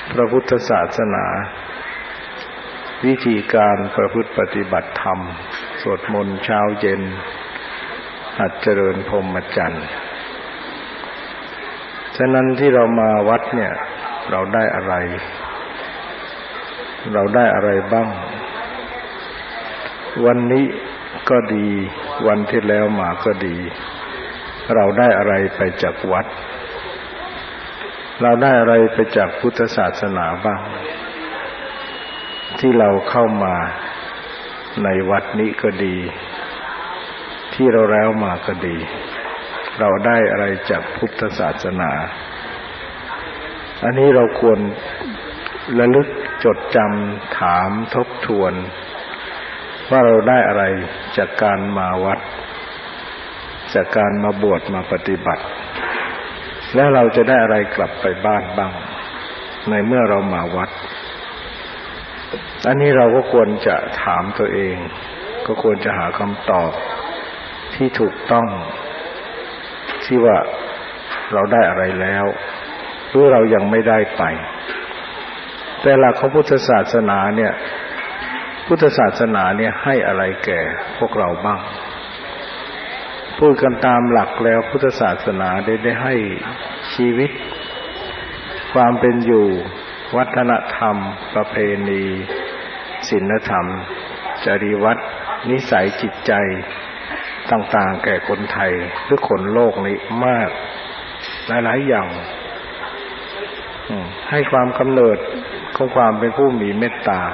พระพุทธศาสนาวิธีการประพฤติปฏิบัติธรรมสวดมนต์เช้าเย็นหัดเจริญพรหมจรรย์ฉะนั้นที่เรามาวัดเนี่ยเราได้อะไรบ้างวันนี้ก็ดีวันที่แล้วมาก็ดีเราได้อะไรไปจากวัดเราได้อะไรไปจากพุทธศาสนาบ้างที่เราเข้ามาในวัดนี้ก็ดีที่เราแล้วมาก็ดีเราได้อะไรจากพุทธศาสนาอันนี้เราควรระลึกจดจำถามทบทวนว่าเราได้อะไรจากการมาวัดจากการมาบวชมาปฏิบัติแล้วเราจะได้อะไรกลับไปบ้านบ้างในเมื่อเรามาวัดอันนี้เราก็ควรจะถามตัวเองก็ควรจะหาคำตอบที่ถูกต้องที่ว่าเราได้อะไรแล้วหรือเรายังไม่ได้ไปแต่หลักของพุทธศาสนาเนี่ยพุทธศาสนาเนี่ยให้อะไรแก่พวกเราบ้างพูดกันตามหลักแล้วพุทธศาสนาได้ให้ชีวิตความเป็นอยู่วัฒนธรรมประเพณีศีลธรรมจริยวัตรนิสัยจิตใจต่างๆแก่คนไทยหรือคนโลกนี้มากหลายๆอย่างให้ความกำเนิดของความเป็นผู้มีเมตตา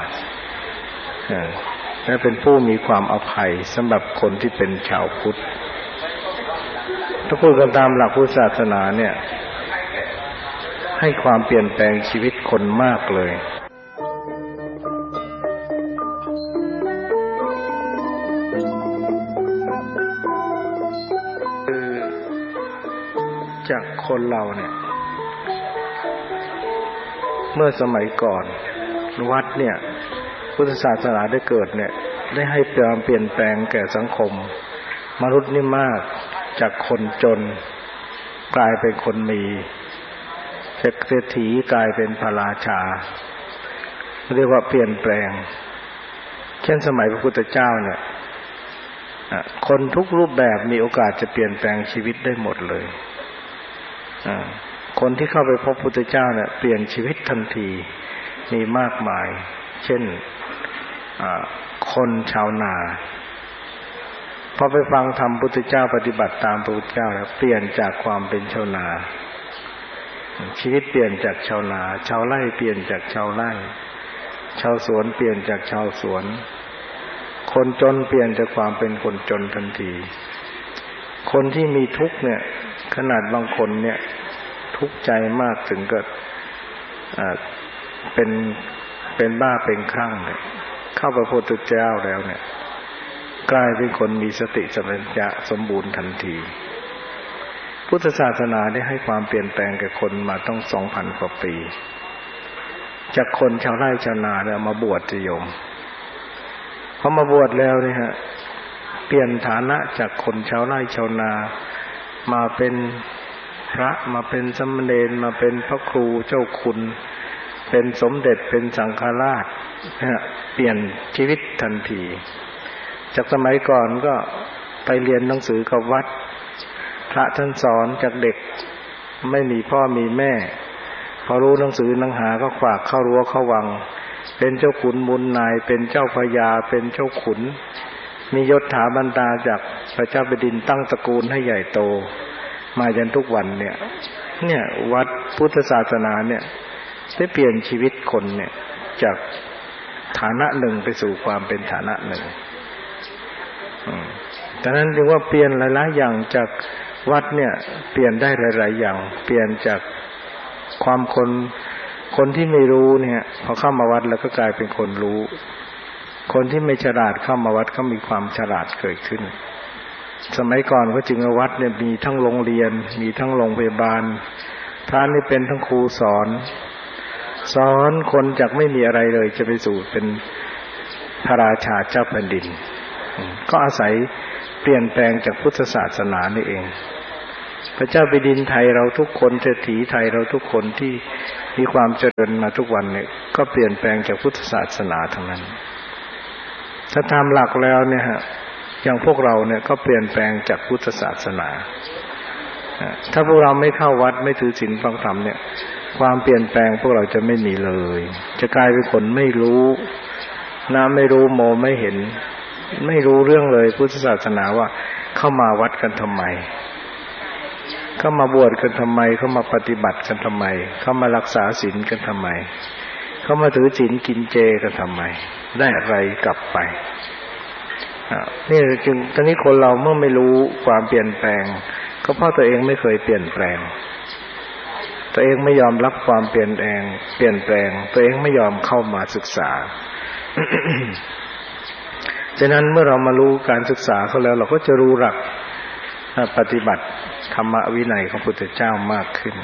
และเป็นผู้มีความอภัยสำหรับคนที่เป็นชาวพุทธถ้าพูดกันตามหลักพุทธศาสนาเนี่ยให้ความเปลี่ยนแปลงชีวิตคนมากเลยคือจากคนเราเนี่ยเมื่อสมัยก่อนวัดเนี่ยพุทธศาสนาได้เกิดเนี่ยได้ให้ความเปลี่ยนแปลงแก่สังคมมนุษย์นี่มากจากคนจนกลายเป็นคนมีจากเศรษฐีกลายเป็นพระราชาเรียกว่าเปลี่ยนแปลงเช่นสมัยพระพุทธเจ้าเนี่ยคนทุกรูปแบบมีโอกาสจะเปลี่ยนแปลงชีวิตได้หมดเลยคนที่เข้าไปพบพุทธเจ้าเนี่ยเปลี่ยนชีวิตทันทีมีมากมายเช่นคนชาวนาพอไปฟังธรรมพุทธเจ้าปฏิบัติตามพระพุทธเจ้าแล้วเปลี่ยนจากความเป็นชาวนาชีวิตเปลี่ยนจากชาวนาชาวไร่เปลี่ยนจากชาวไร่ชาวสวนเปลี่ยนจากชาวสวนคนจนเปลี่ยนจากความเป็นคนจนทันทีคนที่มีทุกข์เนี่ยขนาดบางคนเนี่ยทุกข์ใจมากถึงกับเป็นบ้าเป็นคลั่งเนี่ยเข้าพระพุทธเจ้าแล้วเนี่ยกลายเป็นคนมีสติสัมปชัญญะสมบูรณ์ทันทีพุทธศาสนาได้ให้ความเปลี่ยนแปลงแก่คนมาต้อง 2,000 กว่าปีจากคนชาวไร่ชาวนาเนี่ยมาบวชโยมพอมาบวชแล้วเนี่ยฮะเปลี่ยนฐานะจากคนชาวไร่ชาวนามาเป็นพระมาเป็นสามเณรมาเป็นพระครูเจ้าคุณเป็นสมเด็จเป็นสังฆราชเปลี่ยนชีวิตทันทีจากสมัยก่อนก็ไปเรียนหนังสือกับวัดพระท่านสอนจากเด็กไม่มีพ่อมีแม่พอรู้หนังสือหนังหาก็ฝากเข้ารั้วเข้าวังเป็นเจ้าขุนมูลนายเป็นเจ้าพระยาเป็นเจ้าขุนมียศถาบรรดาจากพระเจ้าแผ่นดินตั้งตระกูลให้ใหญ่โตมาจนทุกวันเนี่ยวัดพุทธศาสนาเนี่ยได้เปลี่ยนชีวิตคนเนี่ยจากฐานะหนึ่งไปสู่ความเป็นฐานะหนึ่งดังนั้นจึงว่าเปลี่ยนหลายๆอย่างจากวัดเนี่ยเปลี่ยนได้หลายๆอย่างเปลี่ยนจากความคนที่ไม่รู้เนี่ยพอเข้ามาวัดแล้วก็กลายเป็นคนรู้คนที่ไม่ฉลาดเข้ามาวัดก็มีความฉลาดเกิดขึ้นสมัยก่อนก็จริงวัดเนี่ยมีทั้งโรงเรียนมีทั้งโรงพยาบาลพระนี่เป็นทั้งครูสอนคนจากไม่มีอะไรเลยจะไปสู่เป็นพระราชาเจ้าแผ่นดินก็อาศัยเปลี่ยนแปลงจากพุทธศาสนานี่เองพระเจ้าแผ่นดินไทยเราทุกคนเศรษฐีไทยเราทุกคนที่มีความเจริญมาทุกวันเนี่ยก็เปลี่ยนแปลงจากพุทธศาสนาทั้งนั้นถ้าตามหลักแล้วเนี่ยฮะอย่างพวกเราเนี่ยก็เปลี่ยนแปลงจากพุทธศาสนาถ้าพวกเราไม่เข้าวัดไม่ถือศีลฟังธรรมเนี่ยความเปลี่ยนแปลงพวกเราจะไม่มีเลยจะกลายเป็นคนไม่รู้นะไม่รู้โมไม่เห็นไม่รู้เรื่องเลยพุทธศาสนาว่าเข้ามาวัดกันทำไมเข้ามาบวชกันทำไมเข้ามาปฏิบัติกันทำไมเข้ามารักษาศีลกันทำไมเข้ามาถือศีลกินเจกันทำไมได้อะไรกลับไปนี่จึงตอนนี้คนเราเมื่อไม่รู้ความเปลี่ยนแปลงก็เพราะตัวเองไม่เคยเปลี่ยนแปลงตัวเองไม่ยอมรับความเปลี่ยนแปลงตัวเองไม่ยอมเข้ามาศึกษา ฉะนั้นเมื่อเรามารู้การศึกษาเขาแล้วเราก็จะรู้หลักปฏิบัติธรรมวินัยของพระพุทธเจ้ามากขึ้น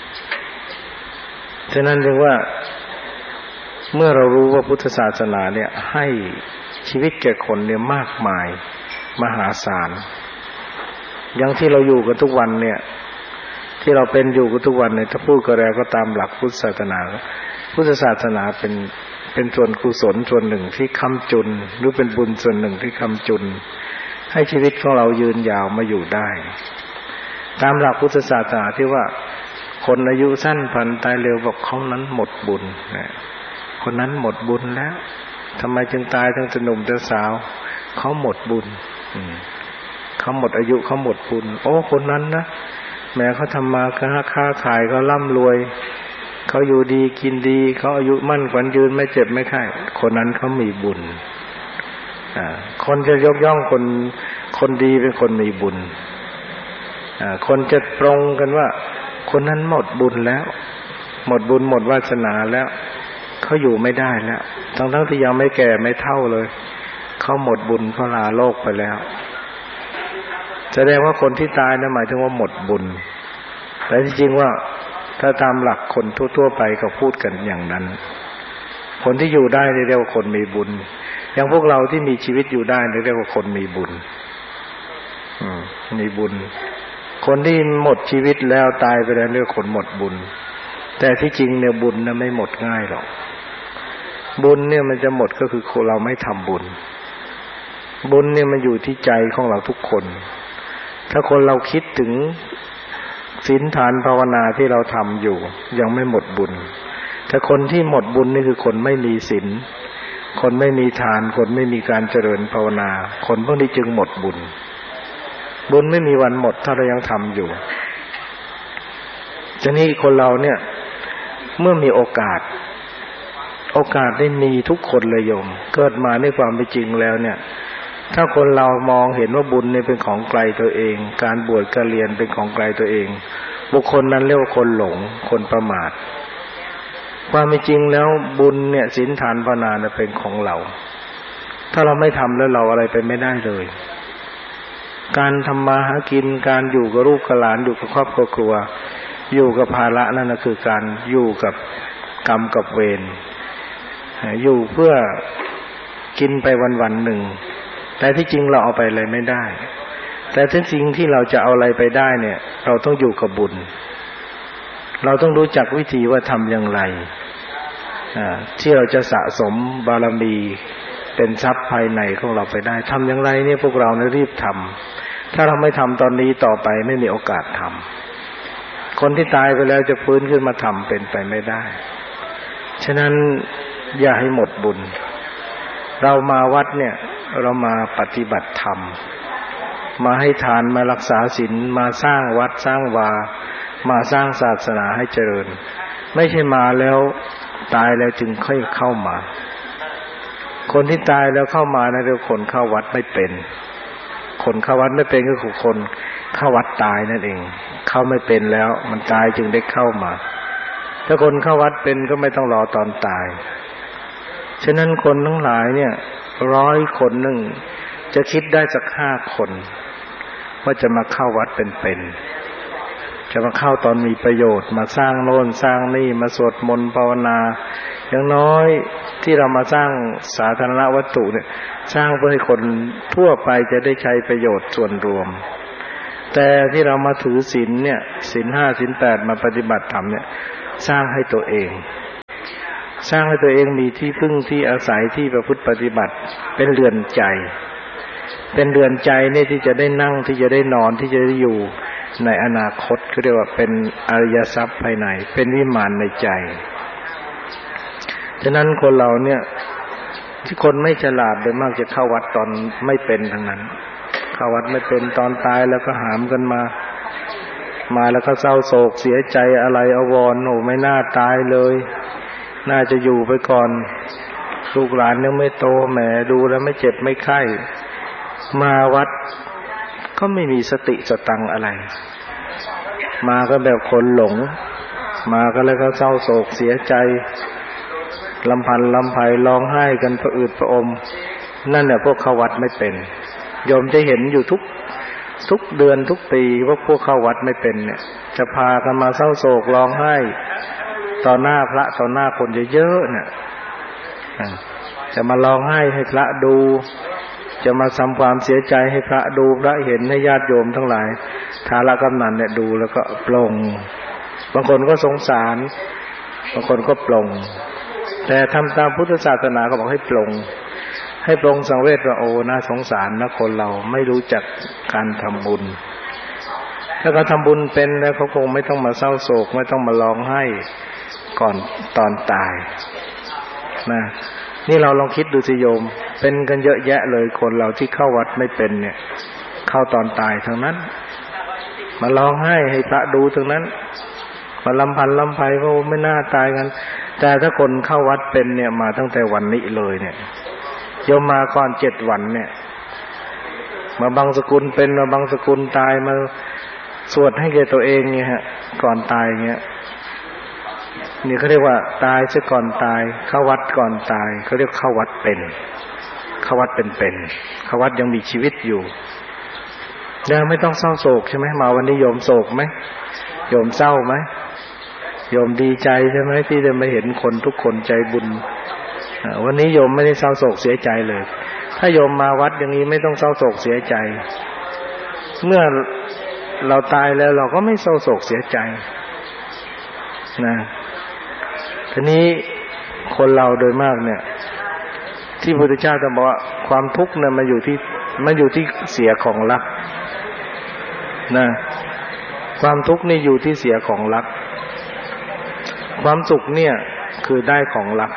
ฉะนั้นจึงว่าเมื่อเรารู้ว่าพุทธศาสนาเนี่ยให้ชีวิตแก่คนเนี่ยมากมายมหาศาลอย่างที่เราอยู่กันทุกวันเนี่ยที่เราเป็นอยู่กันทุกวันเนี่ยถ้าพูดก็แล้วก็ตามหลักพุทธศาสนาพุทธศาสนาเป็นส่วนกุศลส่วนหนึ่งที่ค้ำจุนหรือเป็นบุญส่วนหนึ่งที่ค้ำจุนให้ชีวิตของเรายืนยาวมาอยู่ได้ตามหลักพุทธศาสนาที่ว่าคนอายุสั้นพันตายเร็วบอกเขานั้นหมดบุญนะคนนั้นหมดบุญแล้วทำไมจึงตายทั้งหนุ่มทั้งสาวเขาหมดบุญเขาหมดอายุเขาหมดบุญโอ้คนนั้นนะแม้เขาทำมาค้าขายเขาร่ำรวยเขาอยู่ดีกินดีเขาอายุมั่นขวัญยืนไม่เจ็บไม่ไข้คนนั้นเขามีบุญคนจะยกย่องคนดีเป็นคนมีบุญคนจะปรงกันว่าคนนั้นหมดบุญแล้วหมดบุญหมดวาสนาแล้วเขาอยู่ไม่ได้แล้วทั้งที่ยังไม่แก่ไม่เฒ่าเลยเขาหมดบุญเขาลาโลกไปแล้วแสดงว่าคนที่ตายนั้นหมายถึงว่าหมดบุญแต่ที่จริงว่าถ้าตามหลักคนทั่วๆไปเขาพูดกันอย่างนั้นคนที่อยู่ได้เรียกว่าคนมีบุญอย่างพวกเราที่มีชีวิตอยู่ได้เรียกว่าคนมีบุญมีบุญคนที่หมดชีวิตแล้วตายไปแล้วเรียกคนหมดบุญแต่ที่จริงเนี่ยบุญน่ะไม่หมดง่ายหรอกบุญเนี่ยมันจะหมดก็คือเราไม่ทำบุญบุญเนี่ยมันอยู่ที่ใจของเราทุกคนถ้าคนเราคิดถึงศีลทานภาวนาที่เราทำอยู่ยังไม่หมดบุญแต่คนที่หมดบุญนี่คือคนไม่มีศีลคนไม่มีทานคนไม่มีการเจริญภาวนาคนพวกนี้จึงหมดบุญบุญไม่มีวันหมดถ้าเรายังทำอยู่ทีนี้คนเราเนี่ยเมื่อมีโอกาสได้มีทุกคนเลยโยมเกิดมาในความเป็นจริงแล้วเนี่ยถ้าคนเรามองเห็นว่าบุญเนี่ยเป็นของไกลตัวเองการบวชการเรียนเป็นของไกลตัวเองบุคคลนั้นเรียกว่าคนหลงคนประมาทความเป็นจริงแล้วบุญเนี่ยศีลทานภาวนาเนี่ยเป็นของเราถ้าเราไม่ทำแล้วเราอะไรไปไม่ได้เลยการทำมาหากินการอยู่กับลูกกับหลานอยู่กับครอบครัวอยู่กับภาระนั่นนะคือการอยู่กับกรรมกับเวรอยู่เพื่อกินไปวันๆหนึ่งแต่ที่จริงเราเอาไปอะไรไม่ได้แต่ที่จริงที่เราจะเอาอะไรไปได้เนี่ยเราต้องอยู่กับบุญเราต้องรู้จักวิธีว่าทำอย่างไรที่เราจะสะสมบารมีเป็นทรัพย์ภายในของเราไปได้ทำอย่างไรเนี่ยพวกเราเนี่ยรีบทำถ้าเราไม่ทำตอนนี้ต่อไปไม่มีโอกาสทำคนที่ตายไปแล้วจะฟื้นขึ้นมาทำเป็นไปไม่ได้ฉะนั้นอย่าให้หมดบุญเรามาวัดเนี่ยเรามาปฏิบัติธรรมมาให้ทานมารักษาศีลมาสร้างวัดสร้างวามาสร้างศาสนาให้เจริญไม่ใช่มาแล้วตายแล้วจึงค่อยเข้ามาคนที่ตายแล้วเข้ามานะเรียกคนเข้าวัดไม่เป็นคนเข้าวัดไม่เป็นก็คือคนเข้าวัดตายนั่นเองเข้าไม่เป็นแล้วมันตายจึงได้เข้ามาถ้าคนเข้าวัดเป็นก็ไม่ต้องรอตอนตายฉะนั้นคนทั้งหลายเนี่ย100 คนนึงจะคิดได้สัก5 คนว่าจะมาเข้าวัดเป็นจะมาเข้าตอนมีประโยชน์มาสร้างโน่นสร้างนี่มาสวดมนต์ภาวนาอย่างน้อยที่เรามาสร้างสาธารณวัตถุเนี่ยสร้างเพื่อให้คนทั่วไปจะได้ใช้ประโยชน์ส่วนรวมแต่ที่เรามาถือศีลเนี่ยศีล 5 ศีล 8มาปฏิบัติธรรมเนี่ยสร้างให้ตัวเองสร้างให้ตัวเองมีที่พึ่งที่อาศัยที่ประพฤติปฏิบัติเป็นเรือนใจเป็นเรือนใจเนี่ยที่จะได้นั่งที่จะได้นอนที่จะได้อยู่ในอนาคตเขาเรียกว่าเป็นอริยทรัพย์ภายในเป็นวิมานในใจฉะนั้นคนเราเนี่ยที่คนไม่ฉลาดโดยมากจะเข้าวัดตอนไม่เป็นทั้งนั้นเข้าวัดไม่เป็นตอนตายแล้วก็หามกันมาแล้วก็เศร้าโศกเสียใจอะไรอาวรณ์โอ้ไม่น่าตายเลยน่าจะอยู่ไปก่อนลูกหลานยังไม่โตแหมดูแล้วไม่เจ็บไม่ไข้มาวัดก็ไม่มีสติสตังอะไรมาก็แบบคนหลงมาก็แล้วก็เศร้าโศกเสียใจลำพันลำไพร้องไห้กันผะอืดผะอมนั่นแหละพวกเข้าวัดไม่เป็นโยมจะเห็นอยู่ทุกเดือนทุกปีว่าพวกเข้าวัดไม่เป็นเนี่ยจะพากันมาเศร้าโศกร้องไห้ต่อหน้าพระต่อหน้าคนเยอะๆเนี่ยจะมาร้องไห้ให้พระดูจะมาทำความเสียใจให้พระดูพระเห็นให้ญาติโยมทั้งหลายฐานะกำนันเนี่ยดูแล้วก็ปลงบางคนก็สงสารบางคนก็ปลงแต่ทำตามพุทธศาสนาก็บอกให้ปลงสังเวชว่าโอ้น่าสงสารนะคนเราไม่รู้จักการทำบุญถ้าเขาทำบุญเป็นแล้วเขาคงไม่ต้องมาเศร้าโศกไม่ต้องมาร้องไห้ก่อนตอนตายนะนี่เราลองคิดดูสิโยมเป็นกันเยอะแยะเลยคนเราที่เข้าวัดไม่เป็นเนี่ยเข้าตอนตายทั้งนั้นมาร้องไห้ให้พระดูทั้งนั้นมาลำพันลำไพว่าไม่น่าตายกันแต่ถ้าคนเข้าวัดเป็นเนี่ยมาตั้งแต่วันนี้เลยเนี่ยโยมมาก่อน7 วันเนี่ยมาบางสกุลเป็นมาบางสกุลตายมาสวดให้แก่ตัวเองเนี่ยฮะก่อนตายเงี้ยนี่เขาเรียกว่าตายซะก่อนตายเข้าวัดก่อนตายเขาเรียกเข้าวัดเป็นเข้าวัดเป็นเข้าวัดยังมีชีวิตอยู่แล้วไม่ต้องเศร้าโศกใช่ไหมมาวันนี้โยมโศกไหมโยมเศร้าไหมโยมดีใจใช่ไหมที่ได้มาเห็นคนทุกคนใจบุญวันนี้โยมไม่ได้เศร้าโศกเสียใจเลยถ้าโยมมาวัดอย่างนี้ไม่ต้องเศร้าโศกเสียใจเมื่อเราตายแล้วเราก็ไม่เศร้าโศกเสียใจนะทีนี้คนเราโดยมากเนี่ยที่พระพุทธเจ้าจะบอกว่าความทุกข์เนี่ยมันอยู่ที่เสียของรักนะความทุกข์นี่อยู่ที่เสียของรักความสุขเนี่ยคือได้ของรัก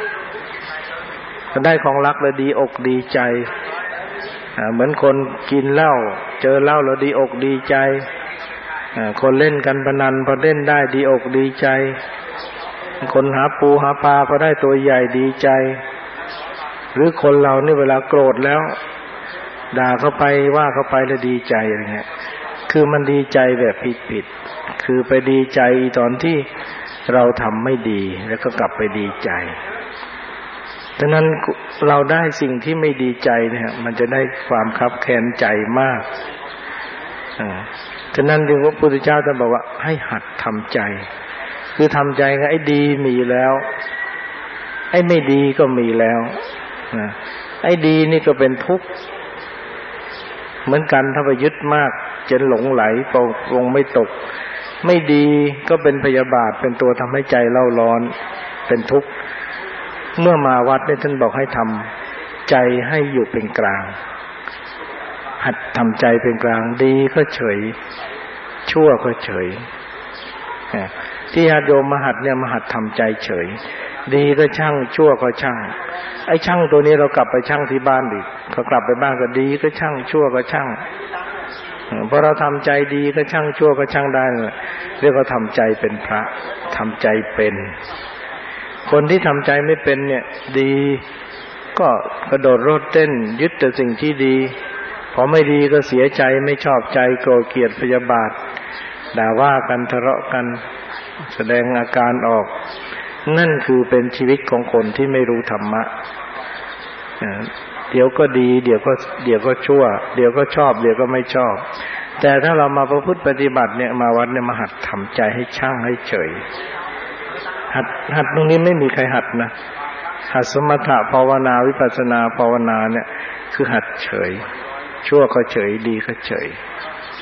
ได้ของรักแล้วดีอกดีใจเหมือนคนกินเหล้าเจอเหล้าแล้วดีอกดีใจคนเล่นกันพนันพอเล่นได้ดีอกดีใจคนหาปูหาปลาพอได้ตัวใหญ่ดีใจหรือคนเรานี่เวลาโกรธแล้วด่าเขาไปว่าเขาไปแล้วดีใจอะไรเงี้ยคือมันดีใจแบบผิดคือไปดีใจตอนที่เราทำไม่ดีแล้วก็กลับไปดีใจดังนั้นเราได้สิ่งที่ไม่ดีใจเนี่ยมันจะได้ความคับแค้นใจมากฉะนั้นจึงว่าพระพุทธเจ้าท่านบอกว่าให้หัดทำใจคือทำใจไงไอ้ดีมีแล้วไอ้ไม่ดีก็มีแล้วไอ้ดีนี่ก็เป็นทุกข์เหมือนกันถ้าไปยึดมากจะหลงไหลตกลงไม่ตกไม่ดีก็เป็นพยาบาทเป็นตัวทำให้ใจเล่าร้อนเป็นทุกข์เมื่อมาวัดเนี่ยท่านบอกให้ทำใจให้อยู่เป็นกลางหัดทำใจเป็นกลางดีก็เฉยชั่วก็เฉยที่ญาติโยมมาหัดเนี่ยมาหัดทำใจเฉยดีก็ช่างชั่วก็ช่างไอ้ช่างตัวนี้เรากลับไปช่างที่บ้านอีกเขากลับไปบ้านก็ดีก็ช่างชั่วก็ช่างเพราะเราทำใจดีก็ช่างชั่วก็ช่างได้เรียกว่าทำใจเป็นพระทำใจเป็นคนที่ทำใจไม่เป็นเนี่ยดีก็กระโดดโลดเต้นยึดแต่สิ่งที่ดีพอไม่ดีก็เสียใจไม่ชอบใจโกรธเกลียดพยาบาทด่าว่ากันทะเลาะกันแสดงอาการออกนั่นคือเป็นชีวิตของคนที่ไม่รู้ธรรมะเดี๋ยวก็ดีเดี๋ยวก็ชั่วเดี๋ยวก็ชอบเดี๋ยวก็ไม่ชอบแต่ถ้าเรามาประพฤติปฏิบัติเนี่ยมาวัดเนี่ยมาหัดทำใจให้ช่างให้เฉยหัดตรงนี้ไม่มีใครหัดนะหัดสมถะภาวนาวิปัสสนาภาวนาเนี่ยคือหัดเฉยชั่วก็เฉยดีก็เฉย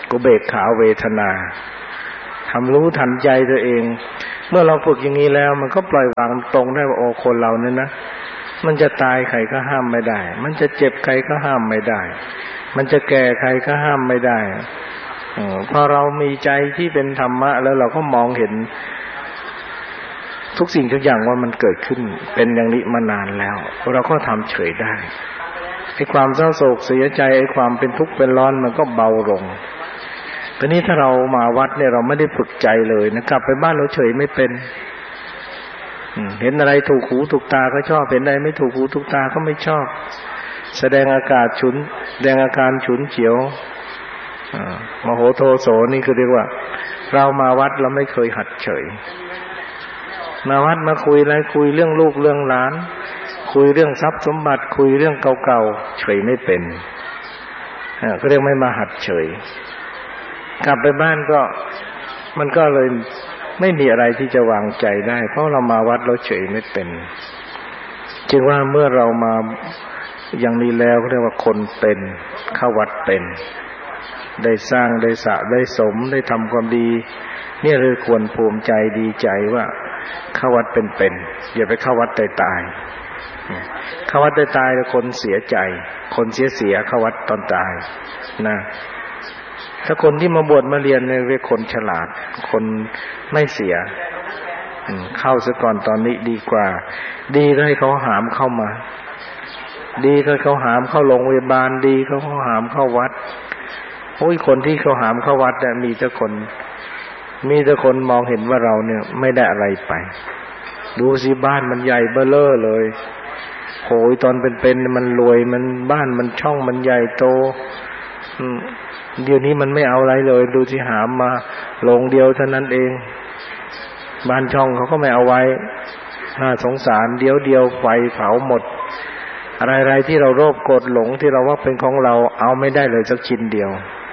อุเบกขาเวทนาทำรู้ทันใจตัวเองเมื่อเราฝึกอย่างนี้แล้วมันก็ปล่อยวางตรงได้ว่าโอ้คนเราเนี่ยนะมันจะตายใครก็ห้ามไม่ได้มันจะเจ็บใครก็ห้ามไม่ได้มันจะแก่ใครก็ห้ามไม่ได้พอเรามีใจที่เป็นธรรมะแล้วเราก็มองเห็นทุกสิ่งทุกอย่างว่ามันเกิดขึ้นเป็นอย่างนี้มานานแล้วเราก็ทำเฉยได้ไอ้ความเศร้าโศกเสียใจไอ้ความเป็นทุกข์เป็นร้อนมันก็เบาลงตอนนี้ถ้าเรามาวัดเนี่ยเราไม่ได้ฝึกใจเลยนะกลับไปบ้านเราเฉยไม่เป็นเห็นอะไรถูกหูถูกตาก็ชอบเห็นอะไรไม่ถูกหูถูกตาก็ไม่ชอบแสดงอาการฉุนเฉียวมโหโทโสนี่คือเรียกว่าเรามาวัดเราไม่เคยหัดเฉยมาวัดมาคุยอะไรคุยเรื่องลูกเรื่องหลานคุยเรื่องทรัพย์สมบัติคุยเรื่องเก่าๆเฉยไม่เป็นก็เรียกไม่มาหัดเฉยกลับไปบ้านก็มันก็เลยไม่มีอะไรที่จะวางใจได้เพราะเรามาวัดเราเฉยไม่เป็นจึงว่าเมื่อเรามาอย่างนี้แล้วเรียกว่าคนเป็นเข้าวัดเป็นได้สร้างได้สะได้สมได้ทำความดีเนี่ยเลยควรภูมิใจดีใจว่าเข้าวัดเป็นอย่าไปเข้าวัดตายเข้าวัดตายแล้วคนเสียใจคนเสียเข้าวัดตอนตายนะถ้าคนที่มาบวชมาเรียนเนี่ยเรียกคนฉลาดคนไม่เสียเข้าซะก่อนตอนนี้ดีกว่าดีก็ให้เขาหามเข้ามาดีก็เขาหามเข้าโรงพยาบาลดีเขาหามเข้าวัดโอ้ยคนที่เขาหามเข้าวัดเนี่ยมีแต่คนมองเห็นว่าเราเนี่ยไม่ได้อะไรไปดูสิบ้านมันใหญ่เบ้อเร่อเลยโหยตอนเป็นมันรวยมันบ้านมันช่องมันใหญ่โตเดี๋ยวนี้มันไม่เอาอะไรเลยดูสิหามมาโรงเดียวเท่านั้นเองบ้านช่องเขาก็ไม่เอาไว้น่าสงสารเดียวไฟเผาหมดอะไรๆที่เราโลภโกรธหลงที่เราว่าเป็นของเราเอาไม่ได้เลยสักชิ้นเดียว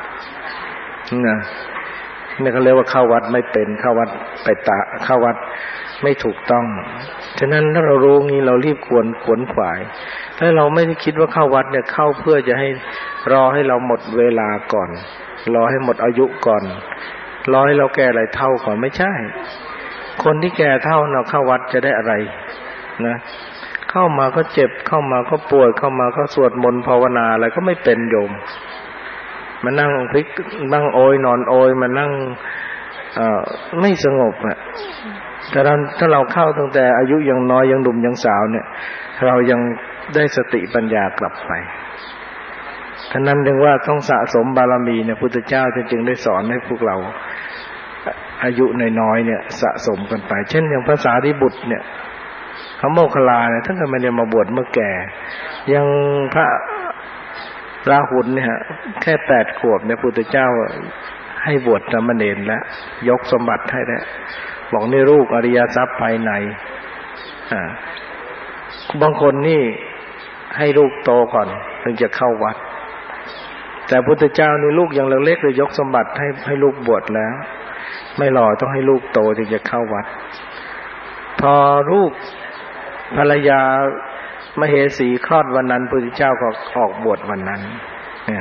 นี่เขาเรียกว่าเข้าวัดไม่เป็นเข้าวัดเข้าวัดไม่ถูกต้องฉะนั้นถ้าเรารู้งี้เรารีบขวนขวายถ้าเราไม่ได้คิดว่าเข้าวัดเนี่ยเข้าเพื่อจะให้รอให้เราหมดเวลาก่อนรอให้หมดอายุก่อนรอให้เราแก่อะไรเท่าก่อนไม่ใช่คนที่แก่เท่าเราเข้าวัดจะได้อะไรนะเข้ามาก็เจ็บเข้ามาก็ป่วยเข้ามาก็สวดมนต์ภาวนาอะไรก็ไม่เป็นโยมมานั่งพลิกนั่งโอยนอนโอยมานั่งไม่สงบอ่ะแต่ถ้าเราเข้าตั้งแต่อายุยังน้อยยังหนุ่มยังสาวเนี่ยเรายังได้สติปัญญากลับไปฉะนั้นจึงว่าต้องสะสมบารมีเนี่ยพุทธเจ้าจึงได้สอนให้พวกเราอายุน้อยๆเนี่ยสะสมกันไปเช่นอย่างพระสารีบุตรเนี่ยพระโมคคัลลาเนี่ยท่านก็ไม่ได้มาบวชเมื่อแก่ยังพระราหุลเนี่ยแค่8 ขวบเนี่ยพุทธเจ้าให้บวชสามเณรแล้วยกสมบัติให้แล้วบอกนี่ลูกอริยทรัพย์ภายในบางคนนี่ให้ลูกโตก่อนถึงจะเข้าวัดแต่พุทธเจ้านี่ลูกยังเล็กๆเลยยกสมบัติให้ลูกบวชแล้วไม่รอต้องให้ลูกโตถึงจะเข้าวัดพอลูกภรรยามเหสีคลอดวันนั้นพุทธเจ้าก็ออกบวชวันนั้นเนี่ย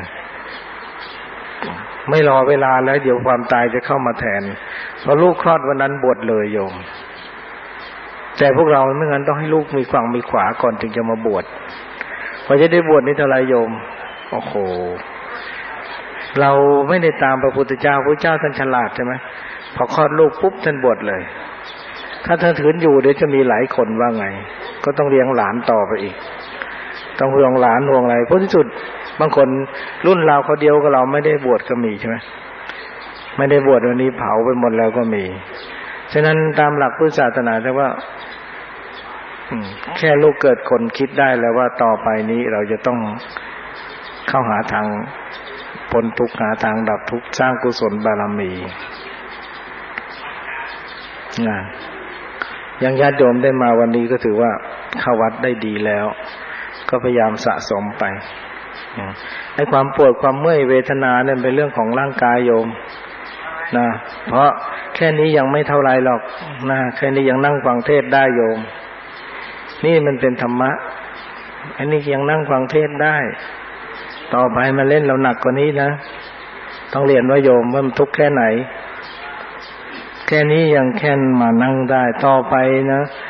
ไม่รอเวลาแล้วเดี๋ยวความตายจะเข้ามาแทนพอลูกคลอดวันนั้นบวชเลยโยมแต่พวกเราไม่งั้นต้องให้ลูกมีฝั่งมีขวาก่อนถึงจะมาบวชพอจะได้บวชนี่เท่าไรโยมโอ้โหเราไม่ได้ตามพระพุทธเจ้าพระเจ้าท่านฉลาดใช่ไหมพอคลอดลูกปุ๊บท่านบวชเลยถ้าท่านถืนอยู่เดี๋ยวจะมีหลายคนว่าไงก็ต้องเลี้ยงหลานต่อไปอีกต้องห่วงหลานห่วงอะไรเพราะที่สุดบางคนรุ่นเราเขาเดียวกับเราไม่ได้บวชก็มีใช่ไหมไม่ได้บวชวันนี้เผาไปหมดแล้วก็มีฉะนั้นตามหลักพุทธศาสนาแต่ว่าแค่ลูกเกิดคนคิดได้แล้วว่าต่อไปนี้เราจะต้องเข้าหาทางพ้นทุกข์หาทางดับทุกข์สร้างกุศลบารมีอย่างญาติโยมได้มาวันนี้ก็ถือว่าเข้าวัดได้ดีแล้วก็พยายามสะสมไปไอ้ความปวดความเมื่อยเวทนาเนี่ยเป็นเรื่องของร่างกายโยมนะเพราะแค่นี้ยังไม่เท่าไรหรอกนะแค่นี้ยังนั่งฟังเทศได้โยมนี่มันเป็นธรรมะอันนี้ยังนั่งฟังเทศได้ต่อไปมาเล่นเราหนักกว่านี้นะต้องเรียนว่าโยมว่ามันทุกข์แค่ไหนแค่นี้ยังแค่มานั่งได้ต่อไปนะ